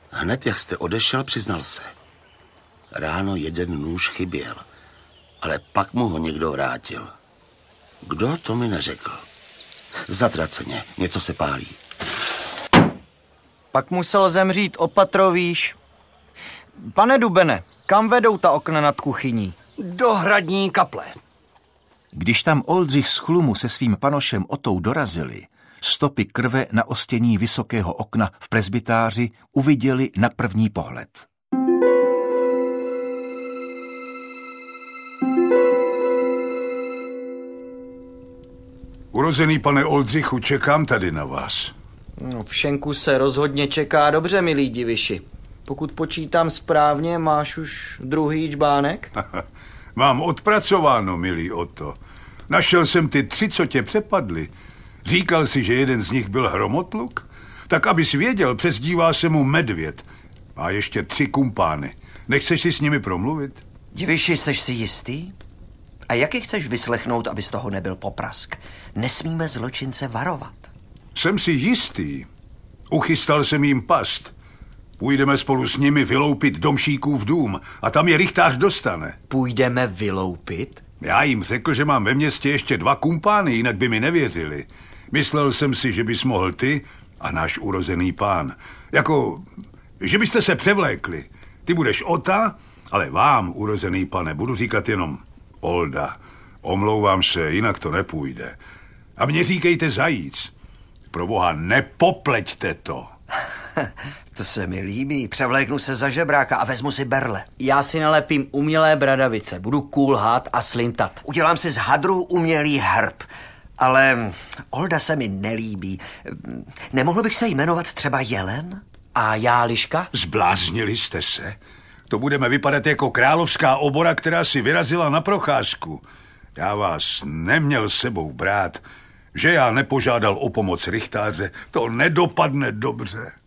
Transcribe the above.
Hned jak jste odešel, přiznal se. Ráno jeden nůž chyběl, ale pak mu ho někdo vrátil. Kdo, to mi neřekl. Zatraceně, něco se pálí. Pak musel zemřít opatrovíš. Pane Dubene, kam vedou ta okna nad kuchyní? Do hradní kaple. Když tam Oldřich z Chlumu se svým panošem Otou dorazili, stopy krve na ostění vysokého okna v presbytáři uviděli na první pohled. Urozený pane Oldřichu, čekám tady na vás. No, v šenku se rozhodně čeká dobře, milí diviši. Pokud počítám správně, máš už druhý čbánek? Mám odpracováno, milý Oto. Našel jsem ty 3, co tě přepadli. Říkal si, že jeden z nich byl hromotluk? Tak abys věděl, přezdívá se mu Medvěd. Má ještě 3 kumpány. Nechceš si s nimi promluvit? Diviši, seš si jistý? A jak je chceš vyslechnout, aby z toho nebyl poprask? Nesmíme zločince varovat. Jsem si jistý. Uchystal jsem jim past. Půjdeme spolu s nimi vyloupit domšíkův dům a tam je rychtář dostane. Půjdeme vyloupit? Já jim řekl, že mám ve městě ještě 2 kumpány, jinak by mi nevěřili. Myslel jsem si, že bys mohl ty a náš urozený pán. Jako, že byste se převlékli. Ty budeš Ota, ale vám, urozený pane, budu říkat jenom Olda. Omlouvám se, jinak to nepůjde. A mně říkejte Zajíc. Proboha, nepopleťte to. To se mi líbí. Převléknu se za žebráka a vezmu si berle. Já si nalepím umělé bradavice, budu kulhat a slintat. Udělám si z hadrů umělý hrb. Ale Olda se mi nelíbí. Nemohl bych se jmenovat třeba Jelen? A já, Liška? Zbláznili jste se? To budeme vypadat jako královská obora, která si vyrazila na procházku. Já vás neměl sebou brát. Že já nepožádal o pomoc rychtáře, to nedopadne dobře.